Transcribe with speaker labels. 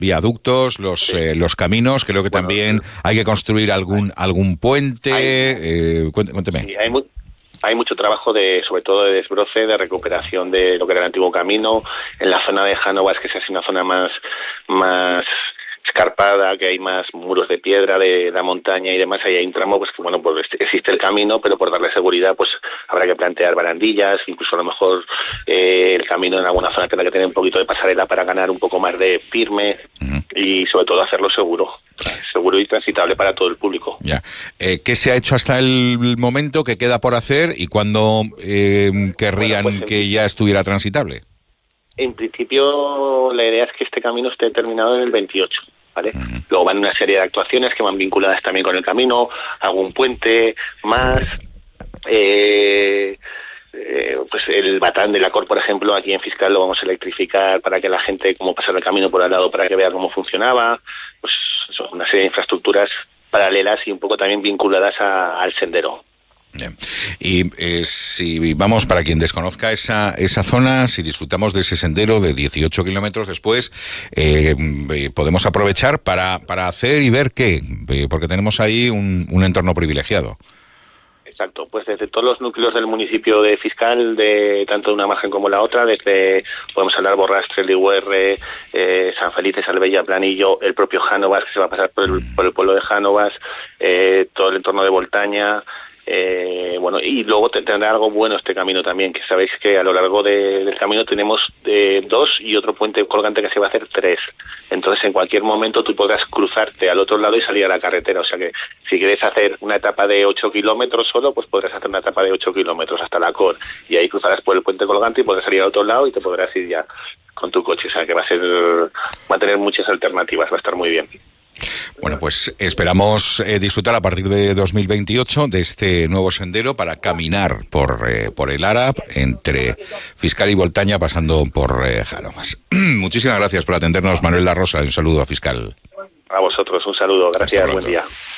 Speaker 1: viaductos, los caminos. Creo que también hay que construir algún puente. Cuénteme.
Speaker 2: Sí, hay mucho trabajo sobre todo de desbroce, de recuperación de lo que era el antiguo camino. En la zona de Jánovas, que es así una zona más escarpada, que hay más muros de piedra de la montaña y demás, ahí hay un tramo pues que bueno, pues existe el camino, pero por darle seguridad pues habrá que plantear barandillas, incluso a lo mejor el camino en alguna zona tendrá que tener un poquito de pasarela para ganar un poco más de firme y sobre todo hacerlo seguro y transitable para todo el público.
Speaker 1: Ya. ¿Qué se ha hecho hasta el momento? ¿Qué queda por hacer? ¿Y cuándo querrían que ya estuviera transitable?
Speaker 2: En principio, la idea es que este camino esté terminado en el 28, ¿vale? Luego van una serie de actuaciones que van vinculadas también con el camino, algún puente más, pues el batán de la Cor, por ejemplo, aquí en Fiscal lo vamos a electrificar para que la gente, como pasar el camino por al lado, para que vea cómo funcionaba, pues eso, una serie de infraestructuras paralelas y un poco también vinculadas al sendero.
Speaker 1: Bien. Y si vamos, para quien desconozca esa zona, si disfrutamos de ese sendero de 18 kilómetros después, podemos aprovechar para hacer y ver qué, porque tenemos ahí un entorno privilegiado.
Speaker 2: Exacto, pues desde todos los núcleos del municipio de Fiscal, de tanto de una margen como la otra, desde, podemos hablar Borrastre, Ligüerre, San Felices, Albella, Planillo, el propio Jánovas, que se va a pasar por el pueblo de Jánovas, todo el entorno de Voltaña. Bueno, y luego tendrá algo bueno este camino también, que sabéis que a lo largo del camino tenemos 2 y otro puente colgante que se va a hacer 3. Entonces en cualquier momento tú podrás cruzarte al otro lado y salir a la carretera. O sea que si quieres hacer una etapa de 8 kilómetros solo, pues podrás hacer una etapa de 8 kilómetros hasta la Cor y ahí cruzarás por el puente colgante y podrás salir al otro lado y te podrás ir ya con tu coche. O sea que va a tener muchas alternativas, va a estar muy bien.
Speaker 1: Bueno, pues esperamos disfrutar a partir de 2028 de este nuevo sendero para caminar por el Arap, entre Fiscal y Voltaña, pasando por Jánovas. Muchísimas gracias por atendernos, Manuel La Rosa. Un saludo a Fiscal.
Speaker 2: A vosotros, un saludo. Gracias, buen día.